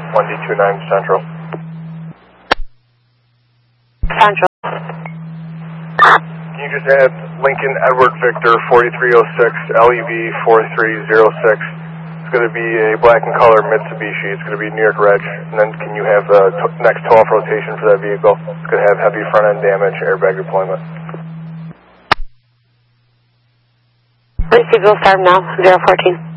1D29 Central. Central. Can you just add Lincoln Edward Victor 4306 LEV 4306? It's going to be a black and color Mitsubishi. It's going to be New York Reg. And then can you have the next toe-off rotation for that vehicle? It's going to have heavy front-end damage, airbag deployment. Please, will start now, 014.